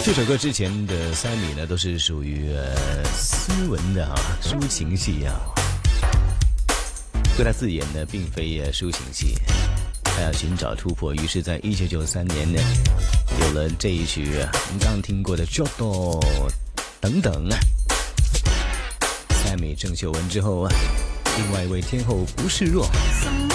这首歌之前的Sammy呢，都是属于斯文的抒情戏对他自言呢，并非抒情戏，他要寻找突破，于是在1993年呢，有了这一曲我们刚刚听过的《Giotto》等等Sammy 郑秀文之后另外一位天后不示弱。 什么